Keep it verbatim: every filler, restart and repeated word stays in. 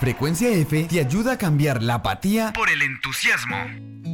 Frecuencia F te ayuda a cambiar la apatía por el entusiasmo.